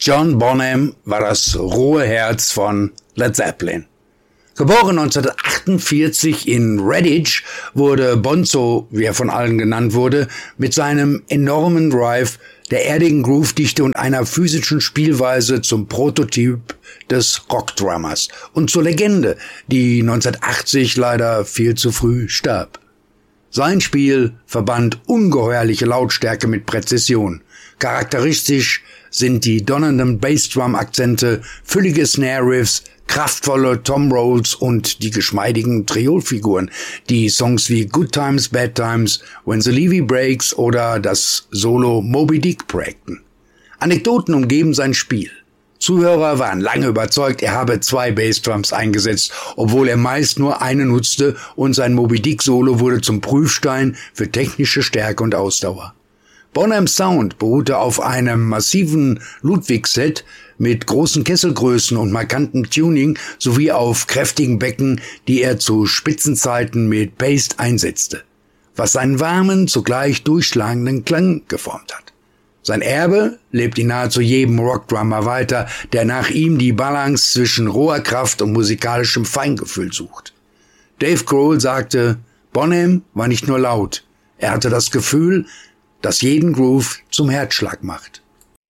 John Bonham war das rohe Herz von Led Zeppelin. Geboren 1948 in Redditch, wurde Bonzo, wie er von allen genannt wurde, mit seinem enormen Drive, der erdigen Groove-Dichte und einer physischen Spielweise zum Prototyp des Rockdrummers und zur Legende, die 1980 leider viel zu früh starb. Sein Spiel verband ungeheuerliche Lautstärke mit Präzision. Charakteristisch sind die donnernden Bassdrum-Akzente, füllige Snare-Riffs, kraftvolle Tom-Rolls und die geschmeidigen Triolfiguren, die Songs wie Good Times, Bad Times, When the Levee Breaks oder das Solo Moby Dick prägten. Anekdoten umgeben sein Spiel. Zuhörer waren lange überzeugt, er habe 2 Bassdrums eingesetzt, obwohl er meist nur eine nutzte, und sein Moby Dick Solo wurde zum Prüfstein für technische Stärke und Ausdauer. Bonhams Sound beruhte auf einem massiven Ludwig-Set mit großen Kesselgrößen und markantem Tuning sowie auf kräftigen Becken, die er zu Spitzenzeiten mit Bass einsetzte, was seinen warmen, zugleich durchschlagenden Klang geformt hat. Sein Erbe lebt in nahezu jedem Rockdrummer weiter, der nach ihm die Balance zwischen roher Kraft und musikalischem Feingefühl sucht. Dave Grohl sagte, Bonham war nicht nur laut, er hatte das Gefühl, das jeden Groove zum Herzschlag macht.